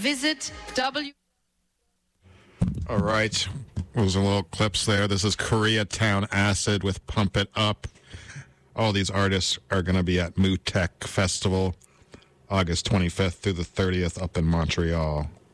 Visit W. All right. Those are little clips there. This is Koreatown Acid with Pump It Up. All these artists are going to be at MooTech Festival, August 25th through the 30th up in Montreal.